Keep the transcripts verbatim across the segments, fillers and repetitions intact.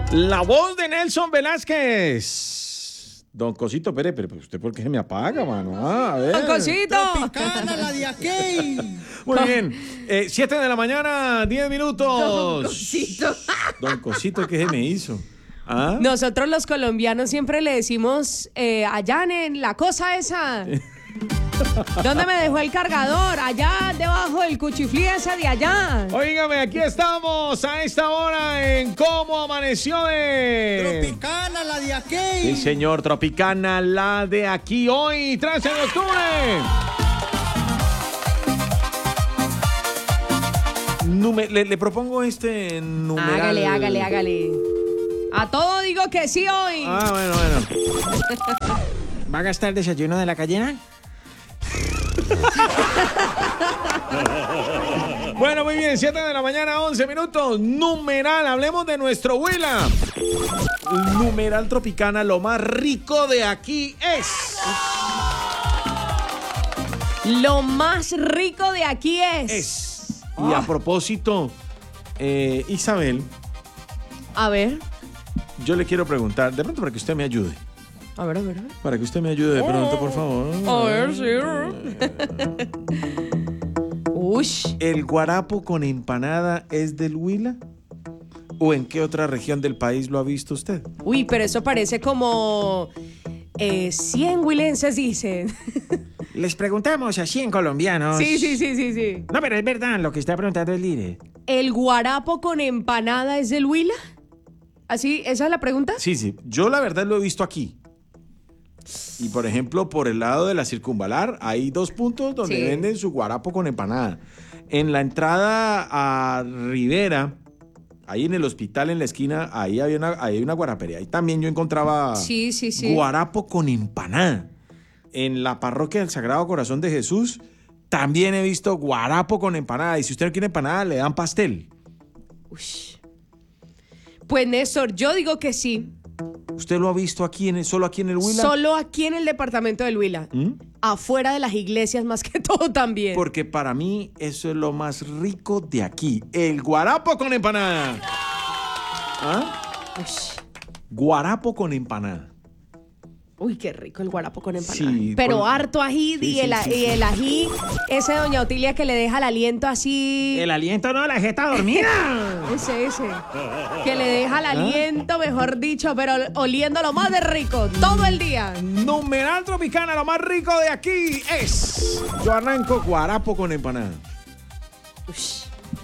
La voz de Nelson Velázquez. Don Cosito Pérez, pero ¿usted por qué se me apaga, mano? Ah, a ver. Don Cosito. Tropicana, la de aquí. Muy bien. Eh, siete de la mañana, diez minutos. Don Cosito. Don Cosito, ¿qué se me hizo? ¿Ah? Nosotros los colombianos siempre le decimos, eh, allá en la cosa esa. ¿Dónde me dejó el cargador? Allá debajo del cuchiflí ese de allá. Óigame, aquí estamos a esta hora en Cómo Amaneció de... Tropicana, la de aquí. Sí, señor, Tropicana, la de aquí hoy, trece de octubre. Nume- le, le propongo este numeral. Hágale, hágale, hágale. A todo digo que sí hoy. Ah, bueno, bueno. ¿Va a gastar el desayuno de la callena? Bueno, muy bien, siete de la mañana, once minutos. Numeral, hablemos de nuestro Huila. Numeral Tropicana, lo más rico de aquí es. Lo más rico de aquí es. Es. Y a propósito, eh, Isabel, A ver, yo le quiero preguntar, de pronto para que usted me ayude. a ver, a ver. a ver. Para que usted me ayude de pronto, por favor. A ver, sí. Ush. ¿El guarapo con empanada es del Huila? ¿O en qué otra región del país lo ha visto usted? Uy, pero eso parece como eh, cien huilenses dicen. Les preguntamos así en colombianos. Sí, sí, sí, sí, sí. No, pero es verdad lo que está preguntando el líder. ¿El guarapo con empanada es del Huila? ¿Así? ¿Esa es la pregunta? Sí, sí. Yo la verdad lo he visto aquí. Y por ejemplo, por el lado de la Circunvalar, hay dos puntos donde Sí. venden su guarapo con empanada. En la entrada a Rivera, ahí en el hospital, en la esquina, ahí había una, ahí hay una guarapería. Ahí también yo encontraba Sí, sí, sí. guarapo con empanada. En la parroquia del Sagrado Corazón de Jesús, también he visto guarapo con empanada. Y si usted no quiere empanada, le dan pastel. Ush. Pues Néstor, yo digo que sí. ¿Usted lo ha visto aquí, en el- solo aquí en el Huila? Solo aquí en el departamento del Huila. ¿Mm? Afuera de las iglesias más que todo también. Porque para mí eso es lo más rico de aquí. El guarapo con empanada. ¿Ah? Ush. Guarapo con empanada. Uy, qué rico el guarapo con empanada. Sí, Pero con- harto ají Sí, y, sí, el, sí, y sí. el ají, ese doña Otilia que le deja el aliento así. El aliento no, la jeta dormida. Ese, ese. Que le deja el ¿Ah? aliento, mejor dicho, pero oliendo lo más de rico todo el día. Numeral Tropicana, lo más rico de aquí es... Yo arranco guarapo con empanada. Ush.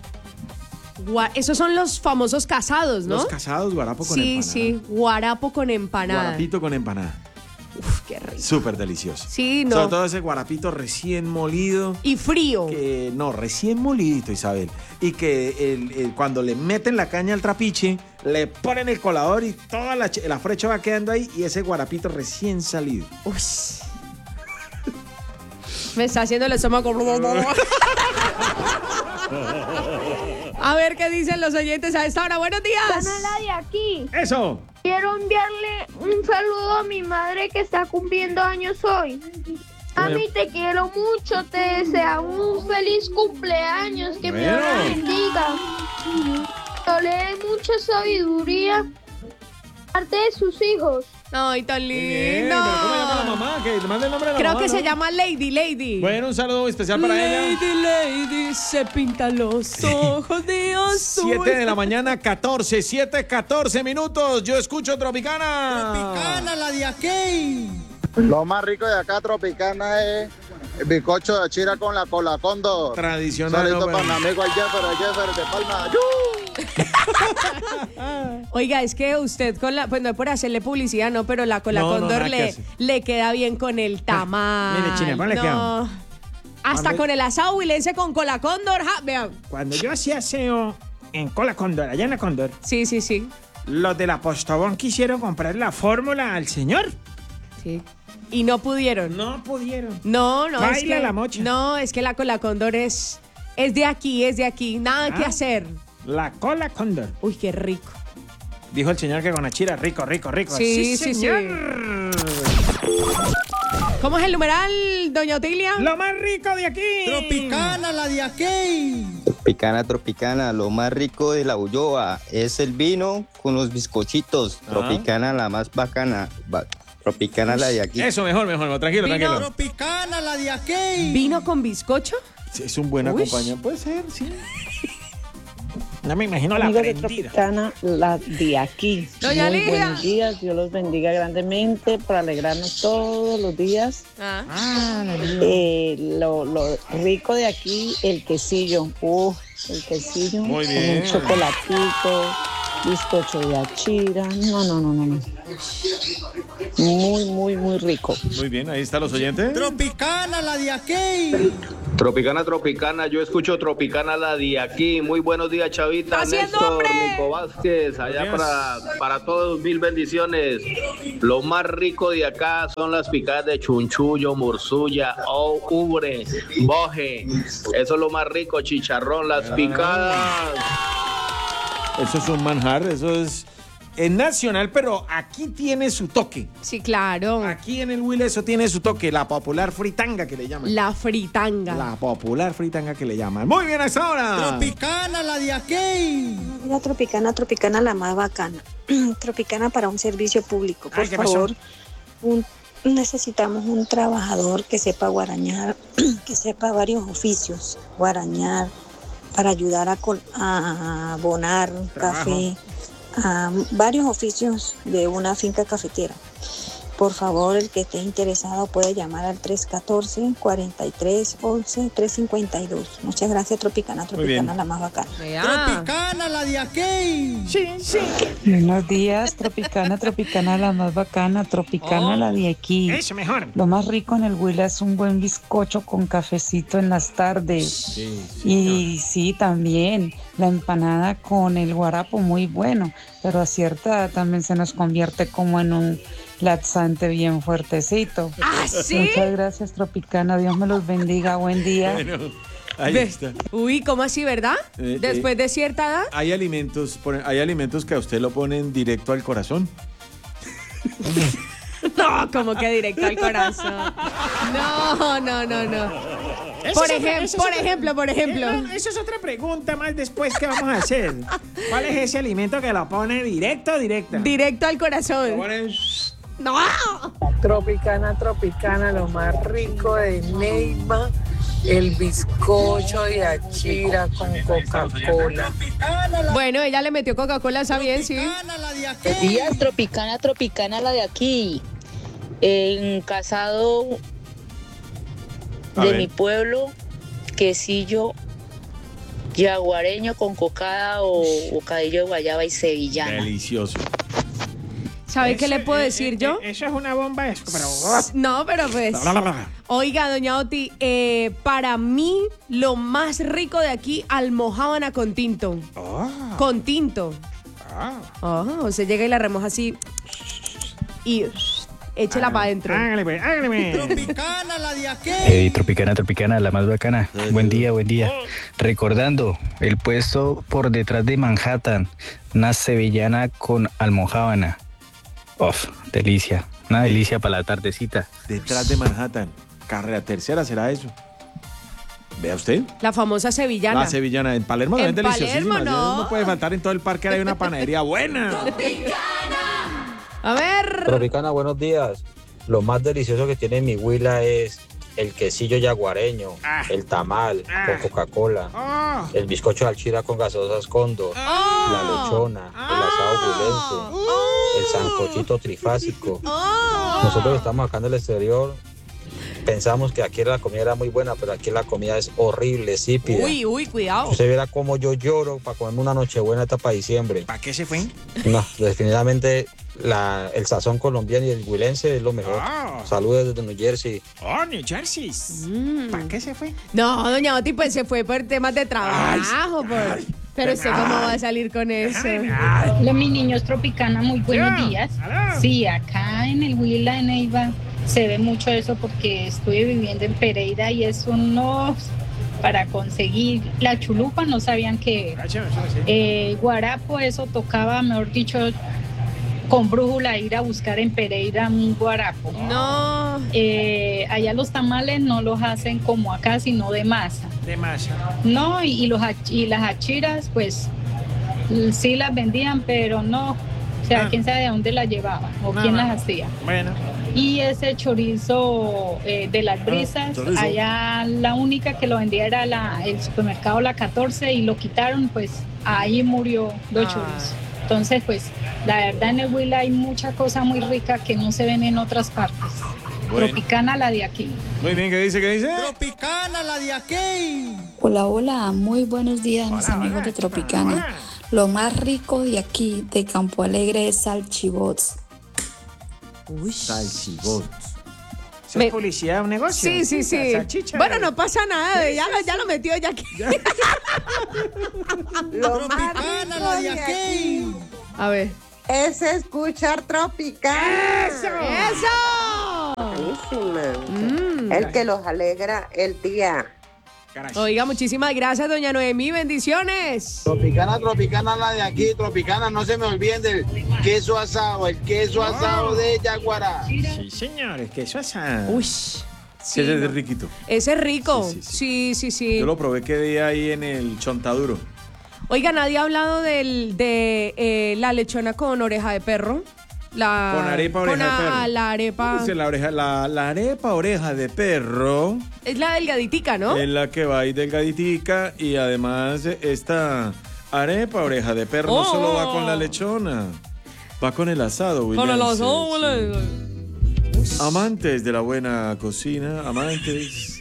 Gua- Esos son los famosos casados, ¿no? Los casados, guarapo con Sí, empanada. sí, guarapo con empanada. Guarapito con empanada. Uf, qué rico. Súper delicioso. Sí, no. Sobre todo ese guarapito recién molido. Y frío. Que, no, recién molidito, Isabel. Y que el- el- cuando le meten la caña al trapiche, le ponen el colador y toda la, ch- la frecha va quedando ahí y ese guarapito recién salido. Ush. Me está haciendo el estómago. A ver qué dicen los oyentes a esta hora. Buenos días. Canala de aquí. ¡Eso! Quiero enviarle un saludo a mi madre que está cumpliendo años hoy. Mami, te quiero mucho, te deseo un feliz cumpleaños, que mi Dios Bueno. la bendiga. Yo le dé mucha sabiduría parte de sus hijos. Ay, tan lindo. Bien, pero ¿cómo llama la mamá? Que le mande el nombre de la Creo mamá, que ¿no? se llama Lady, Lady. Bueno, un saludo especial para ella. Lady, Lady, se pintan los ojos de azul. siete de la mañana, catorce, siete, catorce minutos. Yo escucho Tropicana. Tropicana, la de aquí. Lo más rico de acá, Tropicana, es el bizcocho de chira con la cola cóndor. Tradicional. Saludito no, para mi bueno. amigo el Jeffer, el Jeffer de Palma. ¡Yu! Oiga, es que usted con la, pues no es por hacerle publicidad, no, pero la cola No, no, cóndor nada que le, hacer. le queda bien con el tamal. mire, China, ¿cómo le no. queda? Hasta Mande- con el asado huilense con cola cóndor, ja, vean. Cuando yo hacía aseo en Cola Cóndor, allá en la Cóndor, Sí, sí, sí. los de la Postobón quisieron comprar la fórmula al señor. Sí. Y no pudieron. No pudieron. No, no, es Baila que la mocha. no, es que la cola cóndor es es de aquí, es de aquí, nada que Ah. hacer. La Cola Cóndor. Uy, qué rico. Dijo el señor que con la chira, rico, rico, rico. Sí, sí, sí. señor. ¿Cómo es el numeral, doña Otilia? Lo más rico de aquí. Tropicana, la de aquí. Tropicana, Tropicana, lo más rico de la Ulloa es el vino con los bizcochitos. Ajá. Tropicana, la más bacana. Ba- Tropicana, la de aquí. Eso, mejor, mejor, mejor. Tranquilo, Vino. tranquilo. Tropicana, la de aquí. ¿Vino con bizcocho? Sí, es un buen Uy. acompañante. Puede ser, sí. No me imagino la Amigos de prendida. Tropicana, la de aquí. Doña Muy Ligia. buenos días, Dios los bendiga grandemente por alegrarnos todos los días. Ah. Ah, la liga. Eh, lo, lo rico de aquí, el quesillo. Uh, el quesillo Muy con bien. un chocolatito, bizcocho de achira. No, no, no, no, no. Muy, muy, muy rico. Muy bien, ahí están los oyentes. Tropicana, la de aquí. Tropicana, Tropicana, yo escucho Tropicana la de aquí. Muy buenos días, Chavita, ¡Haciendo Néstor, hombre! Nico Vázquez, allá Buenos para, para todos, mil bendiciones. Lo más rico de acá son las picadas de chunchullo, morsulla, o ubre, boje. Eso es lo más rico, chicharrón, las picadas. Eso es un manjar, eso es, es nacional, pero aquí tiene su toque. Sí, claro. Aquí en el Huila eso tiene su toque, la popular fritanga que le llaman. La fritanga. La popular fritanga que le llaman. Muy bien, a esta hora. Tropicana, la de aquí. La Tropicana, Tropicana la más bacana. Tropicana para un servicio público. Por Ay, ¿qué pasó? favor, un- necesitamos un trabajador que sepa guarañar, que sepa varios oficios, guarañar, para ayudar a, col- a abonar café, a varios oficios de una finca cafetera. Por favor, el que esté interesado puede llamar al tres uno cuatro, cuatro tres, once, tres cinco dos. Muchas gracias, Tropicana, Muy bien. Tropicana la más bacana. Vea. Tropicana, la de aquí. Sí, sí. Buenos días, Tropicana, Tropicana, la más bacana, Tropicana, Oh. la de aquí. Eso mejor. Lo más rico en el Huila es un buen bizcocho con cafecito en las tardes. Sí, sí. Y sí, también la empanada con el guarapo, muy bueno, pero a cierta edad también se nos convierte como en un laxante bien fuertecito. ¿Ah, sí? Muchas gracias, Tropicana, Dios me los bendiga, buen día. Bueno, ahí Ve. está. Uy, ¿cómo así, verdad? Eh, Después eh. de cierta edad. Hay alimentos, pone- hay alimentos que a usted lo ponen directo al corazón. No, como que directo al corazón. No, no, no, no. Eso Por, es otra- ejem- eso es por otra- ejemplo, por ejemplo. Eh, Eso es otra pregunta más después que vamos a hacer. ¿Cuál es ese alimento que lo pone directo o directa? Directo al Lo corazón. ponen- No. Tropicana, Tropicana, lo más rico de Neiva, el bizcocho de achira con Coca-Cola. Bueno, ella le metió Coca-Cola, está bien, sí. Tropicana, la de aquí. Días, Tropicana, Tropicana, la de aquí. En Casado A de ver. mi pueblo, quesillo yaguareño con cocada o bocadillo de guayaba y sevillana. Delicioso. ¿Sabe qué Eso- le puedo eh, decir eh, yo? eh, Eso es una bomba, eso, pero... No, pero pues. Oiga, doña Oti, eh, para mí lo más rico de aquí, almojábana con tinto. Ah, Con tinto. ah. Oh, usted llega y la remoja así y échela para adentro. Hágale, pues, hágale, pues. Tropicana, la de aquí. Hey, Tropicana, Tropicana, la más bacana. Buen día, buen día. Recordando, el puesto por detrás de Manhattan, una sevillana con almojábana. Uf, delicia. Una delicia para la tardecita. Detrás de Manhattan. Carrera tercera será eso. Vea usted. La famosa sevillana. La sevillana en Palermo En también deliciosísima. Palermo, no. No puede faltar en todo el parque, hay una panadería buena. A ver. Tropicana, buenos días. Lo más delicioso que tiene mi Huila es el quesillo yaguareño, Ah. el tamal Ah. con Coca-Cola, Oh, el bizcocho de alchira con gaseosas Cóndor, Oh. la lechona, el asado huilense, el sancochito trifásico. Oh. Nosotros estamos acá en el exterior, pensamos que aquí la comida era muy buena, pero aquí la comida es horrible, sípida. Uy, uy, cuidado. Usted verá cómo yo lloro para comerme una nochebuena esta para diciembre. ¿para qué se fue? No, definitivamente la, el sazón colombiano y el huilense es lo mejor. Ah. Saludos desde New Jersey. Oh, New Jersey. Mm. ¿Para qué se fue? No, doña Oti, pues se fue por temas de trabajo. por... Pero usted cómo va a salir con eso. Ay, Hola, mis niños Tropicana, muy buenos Sí, días. aló. Sí, acá en el Huila de Neiva se ve mucho eso porque estuve viviendo en Pereira y es uno para conseguir la chulupa, no sabían que ah, chévere, chévere, sí. eh, guarapo, eso tocaba, mejor dicho, con brújula ir a buscar en Pereira un guarapo. No. Eh, allá los tamales no los hacen como acá, sino de masa. De masa. No, y, y, los, ach- y las achiras, pues sí las vendían, pero no. O sea, Ah. quién sabe de dónde las llevaban o No, quién no. las hacía. Bueno. Y ese chorizo eh, de las brisas, chorizo. allá la única que lo vendía era la, el supermercado La catorce y lo quitaron, pues ahí murió los Ah. chorizos. Entonces, pues la verdad en el Huila hay mucha cosa muy rica que no se ven en otras partes. Bueno. Tropicana la de aquí. Muy bien, ¿qué dice? ¿Qué dice? Tropicana la de aquí. Hola, hola, muy buenos días mis amigos de Tropicana. Lo más rico de aquí, de Campo Alegre, es salchibots. Uy. Salchibots. ¿Eso Me- es publicidad de un negocio? Sí, sí, sí. Salchicha. Bueno, no pasa nada, ya, lo- ya lo metió ya aquí. Lo Tropicana la de aquí. A ver. Es escuchar Tropicana. ¡Eso! ¡Eso! Buenísima. Mm. El que los alegra el día. Oiga, muchísimas gracias, doña Noemí, bendiciones. Tropicana, tropicana la de aquí, tropicana, no se me olviden del queso asado, el queso asado de Yaguará. Sí, señores, que eso es... ah, Uy. Sí, Sí, ese no. es riquito. Ese es rico. Sí, sí, Sí, sí, sí. Yo lo probé que día ahí en el Chontaduro. Oiga, nadie ha hablado del, de eh, la lechona con oreja de perro. La, Con arepa, oreja con de a- perro. La arepa. Dice la, oreja, la, la arepa oreja de perro Es la delgaditica, ¿no? es la que va ahí delgaditica y además esta arepa oreja de perro no Oh. solo va con la lechona, va con el asado, William. Con el Sí, asado, sí. Amantes de la buena cocina, amantes.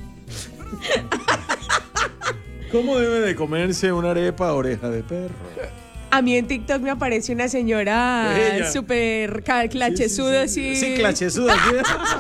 ¿Cómo debe de comerse una arepa oreja de perro? A mí en TikTok me aparece una señora Ella. súper ca- clachezuda, así. Sí, clachezuda. ¿sí?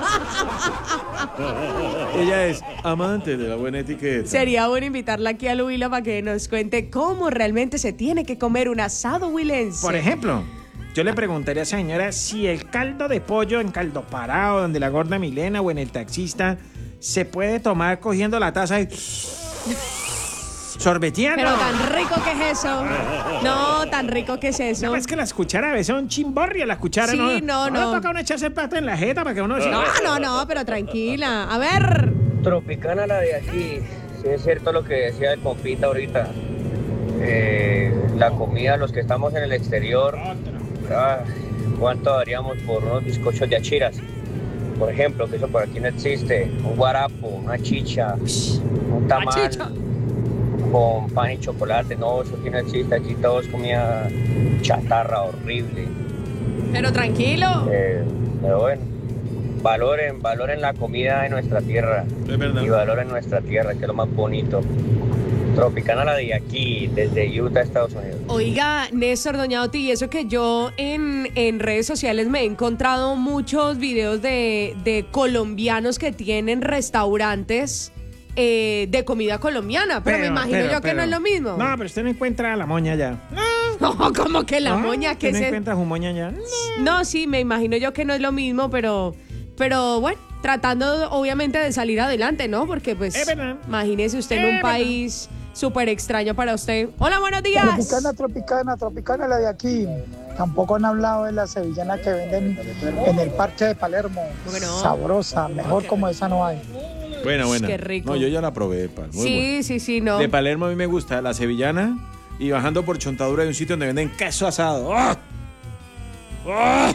Ella es amante de la buena etiqueta. Sería bueno invitarla aquí a Luila para que nos cuente cómo realmente se tiene que comer un asado huilense. Por ejemplo, yo le preguntaría a esa señora si el caldo de pollo en caldo parado, donde la gorda Milena o en el taxista, se puede tomar cogiendo la taza y sorbeteando. Pero tan rico que es eso. No, tan rico que es eso. No, es que las cucharas a veces son chimborrias, las cucharas Sí, no. no, no. le toca a uno echarse el plato en la jeta para que uno... No, no, no, pero tranquila. A ver. Tropicana la de aquí. Sí es cierto lo que decía el compita ahorita. Eh, la comida, los que estamos en el exterior, ah, ¿cuánto daríamos por unos bizcochos de achiras? Por ejemplo, que eso por aquí no existe. Un guarapo, una chicha, un tamal chicha. con pan y chocolate. No, eso aquí no existe. Aquí todo es comida chatarra, horrible. Pero tranquilo. Eh, pero bueno, valoren, valoren la comida de nuestra tierra. Es verdad. Y valoren nuestra tierra, que es lo más bonito. Tropicana la de aquí, desde Utah, Estados Unidos. Oiga, Néstor Doñadotti, y eso que yo en, en redes sociales me he encontrado muchos videos de, de colombianos que tienen restaurantes eh, de comida colombiana, pero, me imagino pero, yo que pero- no es lo mismo. No, pero usted no encuentra la moña ya. No, como que la ¿No? moña, que ¿Usted no se... encuentra su moña ya? No, sí, me imagino yo que no es lo mismo, pero, pero bueno, tratando obviamente de salir adelante, ¿no? Porque pues, Es verdad. imagínese usted en Es un verdad. país súper extraño para usted. Hola, buenos días. Tropicana, tropicana, tropicana la de aquí. Tampoco han hablado de la sevillana que venden en el parque de Palermo. Sabrosa, mejor como esa no hay. Buena, buena. Qué rico. No, yo ya la probé, pa. Muy Sí, buena. sí, sí, no. De Palermo a mí me gusta la sevillana y bajando por Chontadura hay un sitio donde venden queso asado. ¡Ah! ¡Ah!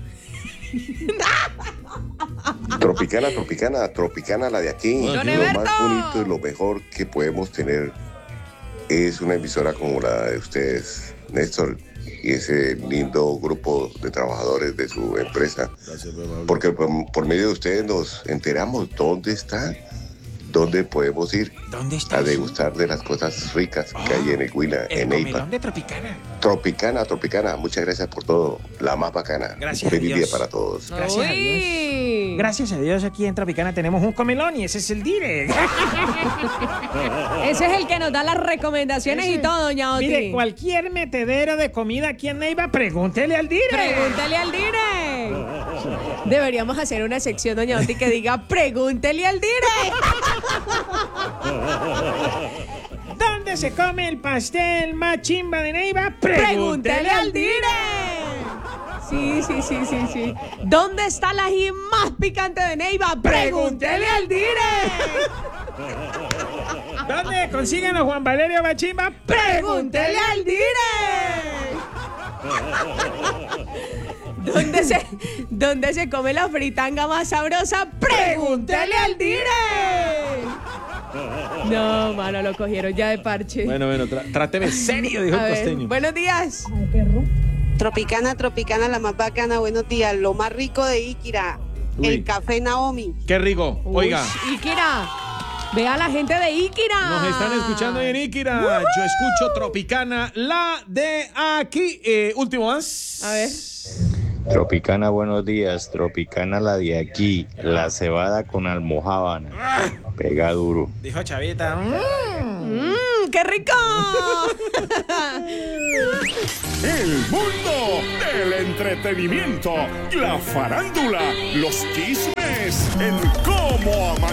Tropicana, tropicana, tropicana la de aquí. Don Lo Eberto. más bonito y lo mejor que podemos tener es una emisora como la de ustedes, Néstor, y ese lindo grupo de trabajadores de su empresa. Porque por, por medio de ustedes nos enteramos dónde está, dónde podemos ir ¿Dónde está a eso? degustar de las cosas ricas que hay en el Huila, El en Neiva. comelón de Tropicana. Tropicana, tropicana, muchas gracias por todo, la más bacana. Gracias a Feliz Dios. día para todos. Gracias a Dios. Gracias a Dios aquí en Tropicana tenemos un comelón y ese es el dire. Ese es el que nos da las recomendaciones y todo, doña Oti. Mire, cualquier metedero de comida aquí en Neiva, pregúntele al dire. Pregúntale al dire. Deberíamos hacer una sección, doña Oti, que diga pregúntele al dire. ¿Dónde se come el pastel más chimba de Neiva? Pregúntele al dire. Sí, sí, sí, sí, sí. ¿Dónde está la ají más picante de Neiva? Pregúntele al Dire. ¿Dónde consiguen a Juan Valerio Bachimba? Pregúntele al Dire. ¿Dónde se, ¿Dónde se come la fritanga más sabrosa? Pregúntele al Dire. No, mano, lo cogieron ya de parche. Bueno, bueno, tra- tráteme serio, dijo A el ver, costeño. buenos días. Tropicana, Tropicana, la más bacana, buenos días. Lo más rico de Iquira, Uy. el café Naomi. Qué rico. Oiga, Uy, Iquira. Vea a la gente de Iquira. nos están escuchando en Iquira. ¡Woohoo! Yo escucho Tropicana, la de aquí. Eh, último más. A ver. Tropicana, buenos días. Tropicana, la de aquí. La cebada con almojábana. Pega duro. Dijo Chavita. Mmm, qué rico. El mundo del entretenimiento, la farándula, los chismes en Cómo Amanecer.